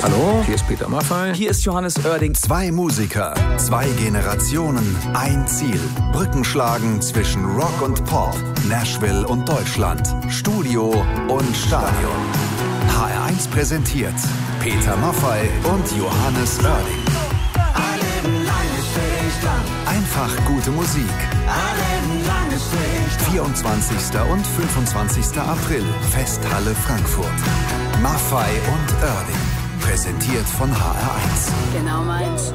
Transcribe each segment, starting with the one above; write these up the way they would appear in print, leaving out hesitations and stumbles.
Hallo, hier ist Peter Maffay. Hier ist Johannes Oerding. 2 Musiker, 2 Generationen, ein Ziel. Brücken schlagen zwischen Rock und Pop, Nashville und Deutschland, Studio und Stadion. HR1 präsentiert Peter Maffay und Johannes Oerding. Einfach gute Musik. 24. und 25. April, Festhalle Frankfurt. Maffay und Oerding. Präsentiert von HR1. Genau meins.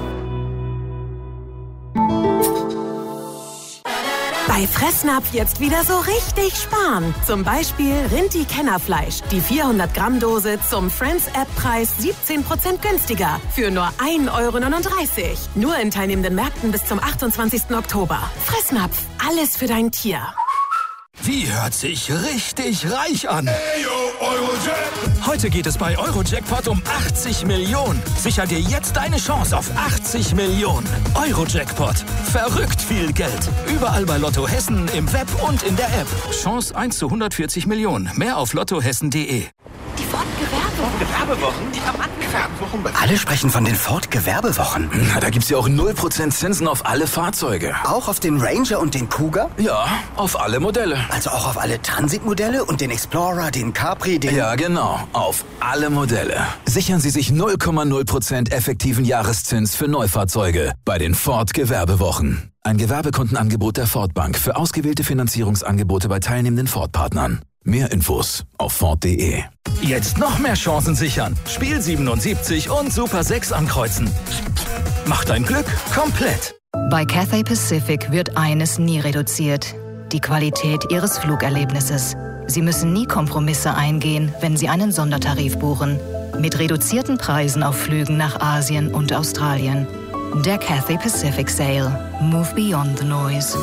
Bei Fressnapf jetzt wieder so richtig sparen. Zum Beispiel Rinti-Kennerfleisch. Die 400-Gramm-Dose zum Friends-App-Preis 17% günstiger. Für nur 1,39 €. Nur in teilnehmenden Märkten bis zum 28. Oktober. Fressnapf. Alles für dein Tier. Wie hört sich richtig reich an? Hey, yo, Eurojackpot. Heute geht es bei Eurojackpot um 80 Millionen. Sicher dir jetzt deine Chance auf 80 Millionen. Eurojackpot. Verrückt viel Geld. Überall bei Lotto Hessen, im Web und in der App. Chance 1 zu 140 Millionen. Mehr auf lottohessen.de. Die Gewerbewochen, die haben angefangen. Alle sprechen von den Ford-Gewerbewochen. Na, da gibt's ja auch 0% Zinsen auf alle Fahrzeuge. Auch auf den Ranger und den Kuga? Ja, auf alle Modelle. Also auch auf alle Transitmodelle und den Explorer, den Capri, den... Ja, genau. Auf alle Modelle. Sichern Sie sich 0,0% effektiven Jahreszins für Neufahrzeuge bei den Ford-Gewerbewochen. Ein Gewerbekundenangebot der Ford Bank für ausgewählte Finanzierungsangebote bei teilnehmenden Ford-Partnern. Mehr Infos auf Ford.de. Jetzt noch mehr Chancen sichern. Spiel 77 und Super 6 ankreuzen. Macht dein Glück komplett. Bei Cathay Pacific wird eines nie reduziert: die Qualität Ihres Flugerlebnisses. Sie müssen nie Kompromisse eingehen, wenn Sie einen Sondertarif buchen. Mit reduzierten Preisen auf Flügen nach Asien und Australien. Der Cathay Pacific Sale. Move beyond the noise.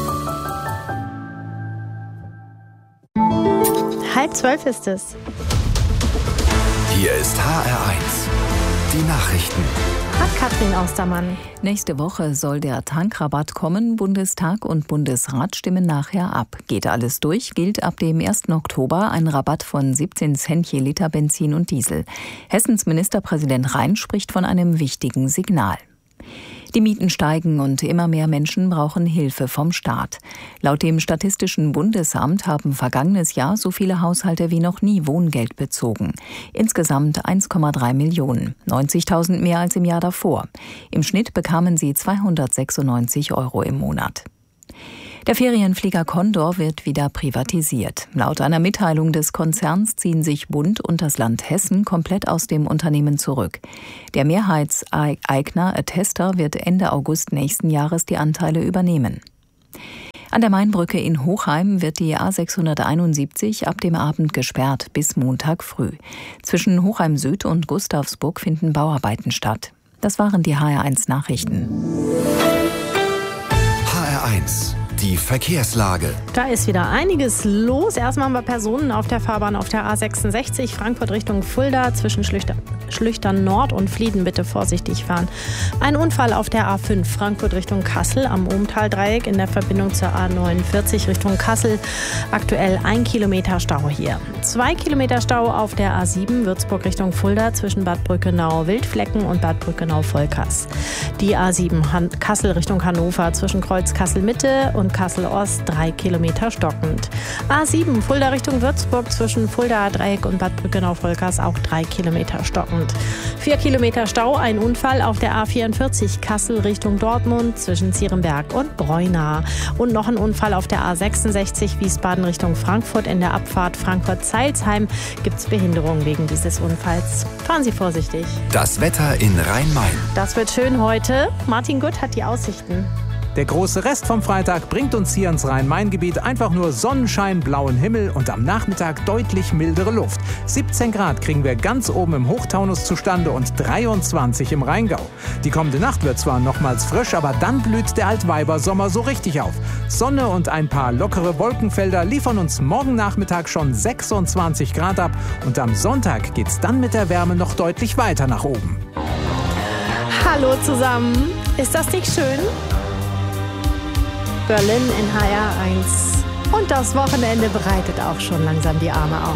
11:30 ist es. Hier ist HR1. Die Nachrichten. Hat Katrin Austermann. Nächste Woche soll der Tankrabatt kommen. Bundestag und Bundesrat stimmen nachher ab. Geht alles durch, gilt ab dem 1. Oktober ein Rabatt von 17 Cent je Liter Benzin und Diesel. Hessens Ministerpräsident Rhein spricht von einem wichtigen Signal. Die Mieten steigen und immer mehr Menschen brauchen Hilfe vom Staat. Laut dem Statistischen Bundesamt haben vergangenes Jahr so viele Haushalte wie noch nie Wohngeld bezogen. Insgesamt 1,3 Millionen, 90.000 mehr als im Jahr davor. Im Schnitt bekamen sie 296 € im Monat. Der Ferienflieger Condor wird wieder privatisiert. Laut einer Mitteilung des Konzerns ziehen sich Bund und das Land Hessen komplett aus dem Unternehmen zurück. Der Mehrheitseigner Attester wird Ende August nächsten Jahres die Anteile übernehmen. An der Mainbrücke in Hochheim wird die A671 ab dem Abend gesperrt bis Montag früh. Zwischen Hochheim Süd und Gustavsburg finden Bauarbeiten statt. Das waren die HR1 Nachrichten. HR1. Die Verkehrslage. Da ist wieder einiges los. Erstmal haben wir Personen auf der Fahrbahn auf der A66 Frankfurt Richtung Fulda zwischen Schlüchtern Nord und Flieden bitte vorsichtig fahren. Ein Unfall auf der A5 Frankfurt Richtung Kassel am Ohmtal-Dreieck in der Verbindung zur A49 Richtung Kassel. Aktuell 1 Kilometer Stau hier. 2 Kilometer Stau auf der A7 Würzburg Richtung Fulda zwischen Bad Brückenau-Wildflecken und Bad Brückenau-Volkers. Die A7 Kassel Richtung Hannover zwischen Kreuz Kassel-Mitte und Kassel-Ost 3 Kilometer stockend. A7 Fulda Richtung Würzburg zwischen Fulda-Dreieck und Bad Brückenau-Volkers auch 3 Kilometer stockend. 4 Kilometer Stau, ein Unfall auf der A44 Kassel Richtung Dortmund zwischen Zierenberg und Breuna. Und noch ein Unfall auf der A66 Wiesbaden Richtung Frankfurt in der Abfahrt Frankfurt-Zeilsheim. Gibt es Behinderungen wegen dieses Unfalls. Fahren Sie vorsichtig. Das Wetter in Rhein-Main. Das wird schön heute. Martin Gutt hat die Aussichten. Der große Rest vom Freitag bringt uns hier ins Rhein-Main-Gebiet einfach nur Sonnenschein, blauen Himmel und am Nachmittag deutlich mildere Luft. 17 Grad kriegen wir ganz oben im Hochtaunus zustande und 23 im Rheingau. Die kommende Nacht wird zwar nochmals frisch, aber dann blüht der Altweibersommer so richtig auf. Sonne und ein paar lockere Wolkenfelder liefern uns morgen Nachmittag schon 26 Grad ab und am Sonntag geht's dann mit der Wärme noch deutlich weiter nach oben. Hallo zusammen. Ist das nicht schön? Berlin in HR1. Und das Wochenende bereitet auch schon langsam die Arme auf.